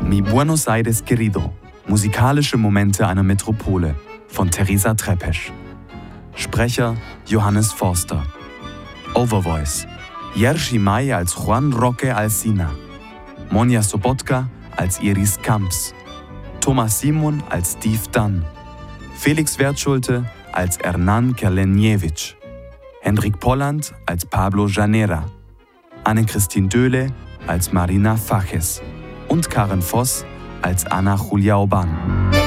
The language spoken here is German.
Mi Buenos Aires querido. Musikalische Momente einer Metropole von Teresa Trepesch. Sprecher Johannes Forster. Overvoice. Jerzy May als Juan Roque Alsina. Monja Sobotka als Iris Kamps. Thomas Simon als Steve Dunn. Felix Wertschulte als Hernan Kerlenjewitsch. Hendrik Polland als Pablo Janera. Anne-Christine Döhle als Marina Faches und Karen Voss als Anna Julia Oban.